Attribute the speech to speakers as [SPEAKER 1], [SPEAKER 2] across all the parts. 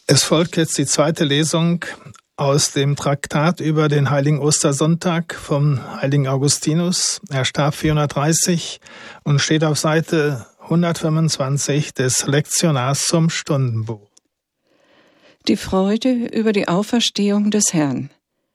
[SPEAKER 1] Es folgt jetzt die zweite Lesung aus dem Traktat über den heiligen Ostersonntag vom heiligen Augustinus. Er starb 430 und steht auf Seite 125 des Lektionars zum Stundenbuch.
[SPEAKER 2] Die Freude über die Auferstehung des Herrn.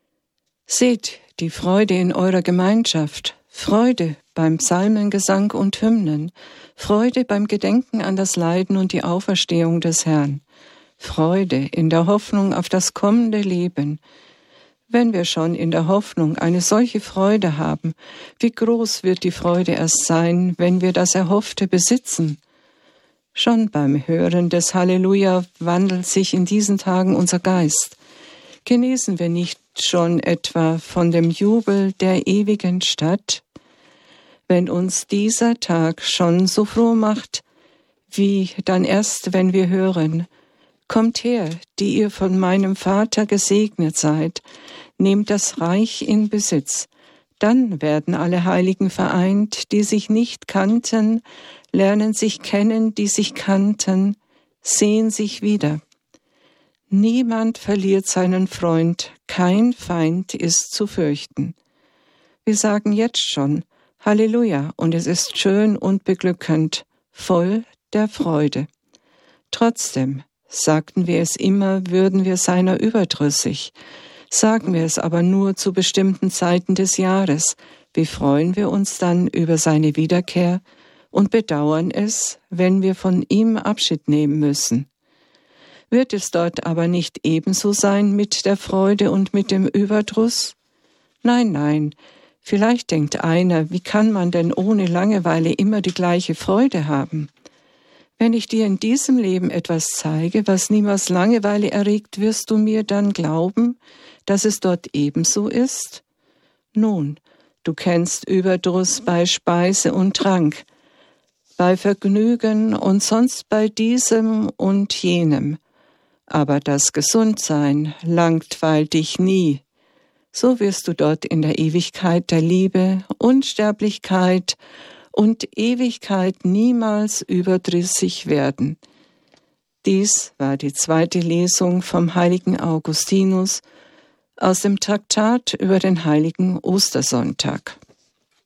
[SPEAKER 2] Seht die Freude in eurer Gemeinschaft, Freude beim Psalmengesang und Hymnen, Freude beim Gedenken an das Leiden und die Auferstehung des Herrn, Freude in der Hoffnung auf das kommende Leben. Wenn wir schon in der Hoffnung eine solche Freude haben, wie groß wird die Freude erst sein, wenn wir das Erhoffte besitzen? Schon beim Hören des Halleluja wandelt sich in diesen Tagen unser Geist. Genießen wir nicht schon etwa von dem Jubel der ewigen Stadt? Wenn uns dieser Tag schon so froh macht, wie dann erst, wenn wir hören: Kommt her, die ihr von meinem Vater gesegnet seid, nehmt das Reich in Besitz. Dann werden alle Heiligen vereint, die sich nicht kannten, lernen sich kennen, die sich kannten, sehen sich wieder. Niemand verliert seinen Freund, kein Feind ist zu fürchten. Wir sagen jetzt schon Halleluja, und es ist schön und beglückend, voll der Freude. Trotzdem, sagten wir es immer, würden wir seiner überdrüssig. Sagen wir es aber nur zu bestimmten Zeiten des Jahres, wie freuen wir uns dann über seine Wiederkehr und bedauern es, wenn wir von ihm Abschied nehmen müssen. Wird es dort aber nicht ebenso sein mit der Freude und mit dem Überdruss? Nein, vielleicht denkt einer, wie kann man denn ohne Langeweile immer die gleiche Freude haben? Wenn ich dir in diesem Leben etwas zeige, was niemals Langeweile erregt, wirst du mir dann glauben, dass es dort ebenso ist? Nun, du kennst Überdruss bei Speise und Trank, bei Vergnügen und sonst bei diesem und jenem. Aber das Gesundsein langweilt dich nie. So wirst du dort in der Ewigkeit der Liebe, Unsterblichkeit und Ewigkeit niemals überdrüssig werden. Dies war die zweite Lesung vom heiligen Augustinus aus dem Traktat über den heiligen Ostersonntag.